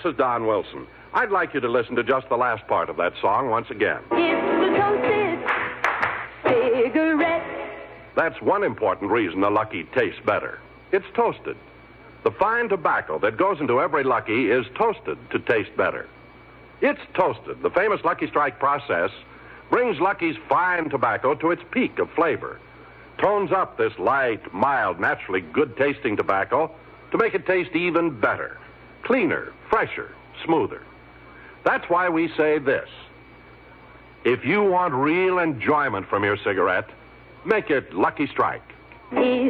this is Don Wilson. I'd like you to listen to just the last part of that song once again. It's the toasted cigarette. That's one important reason a Lucky tastes better. It's toasted. The fine tobacco that goes into every Lucky is toasted to taste better. It's toasted. The famous Lucky Strike process brings Lucky's fine tobacco to its peak of flavor, tones up this light, mild, naturally good-tasting tobacco to make it taste even better, cleaner, fresher, smoother. That's why we say this. If you want real enjoyment from your cigarette, make it Lucky Strike. It's